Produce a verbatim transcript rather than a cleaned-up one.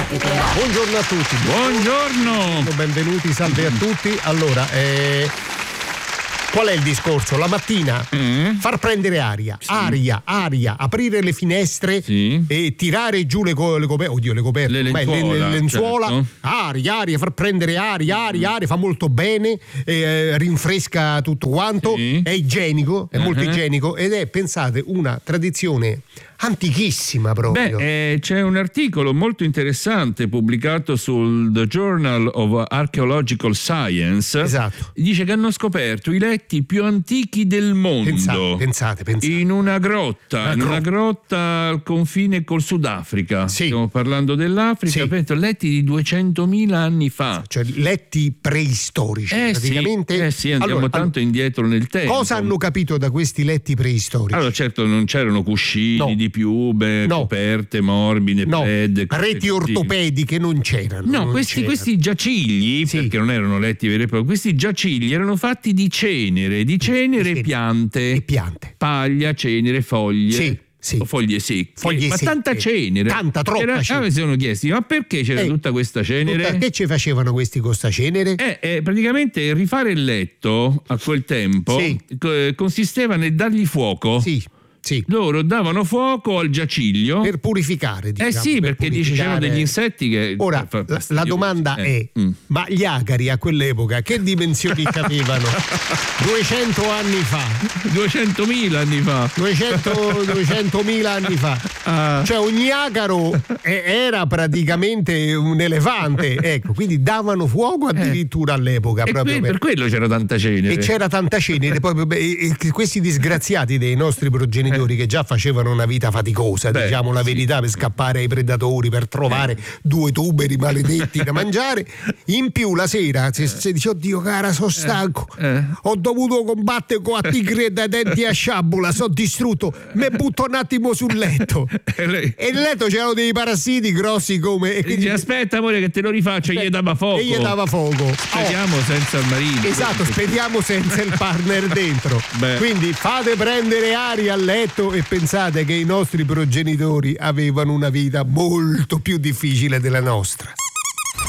Buongiorno a tutti. Buongiorno. Benvenuti, salve a tutti. Allora, eh, qual è il discorso? La mattina mm. far prendere aria, sì. aria, aria, aprire le finestre sì. e tirare giù le, co- le coperte, oddio le coperte, le lenzuola, beh, le, le lenzuola certo. aria, aria, far prendere aria, aria, aria, fa molto bene, eh, rinfresca tutto quanto, sì. è igienico, è uh-huh. molto igienico ed è, pensate, una tradizione antichissima proprio. Beh, eh, c'è un articolo molto interessante pubblicato sul The Journal of Archaeological Science. Esatto. Dice che hanno scoperto i letti più antichi del mondo. Pensate, pensate, pensate. In una grotta, una in gro- una grotta al confine col Sudafrica. Sì. Stiamo parlando dell'Africa, sì. letti di duecentomila anni fa. Cioè letti preistorici, eh praticamente. Sì, eh sì, andiamo allora, tanto allora, indietro nel tempo. Cosa hanno capito da questi letti preistorici? Allora, certo, non c'erano cuscini no. di piube, no. coperte morbide, no. ped, reti ortopediche non c'erano. No, non questi, c'erano. questi giacigli, sì. perché non erano letti veri e propri, questi giacigli erano fatti di cenere, di cenere e piante. E piante. Paglia, cenere, foglie. Sì. Sì. O foglie secche, foglie ma secche. tanta cenere, tanta troppa era, cenere. Ah, si sono chiesti, ma perché c'era eh, tutta questa cenere? Tutta, che ci facevano questi con sta cenere? Eh, eh, praticamente rifare il letto a quel tempo sì. consisteva nel dargli fuoco. Sì. Sì. Loro davano fuoco al giaciglio per purificare, diciamo, eh sì, per perché dice c'erano degli insetti che ora la, la domanda eh. è mm. ma gli acari a quell'epoca che dimensioni avevano? duecento anni fa duecentomila anni fa duecento, duecentomila anni fa ah. Cioè ogni acaro era praticamente un elefante, ecco, quindi davano fuoco addirittura eh. all'epoca e proprio que- per... per quello c'era tanta cenere e c'era tanta cenere poi, beh, e questi disgraziati dei nostri progenitori eh. che già facevano una vita faticosa, beh, diciamo la verità, sì. per scappare ai predatori, per trovare eh. due tuberi maledetti da mangiare, in più la sera se, se dice oddio cara sono stanco eh. Eh. ho dovuto combattere con la tigre dai denti a sciabola, sono distrutto, mi butto un attimo sul letto e nel letto c'erano dei parassiti grossi come e quindi... dice, aspetta amore che te lo rifaccio, e gli dava fuoco e gli dava fuoco speriamo oh. senza il marito, esatto, speriamo senza il partner dentro. Beh. Quindi fate prendere aria al letto e pensate che i nostri progenitori avevano una vita molto più difficile della nostra.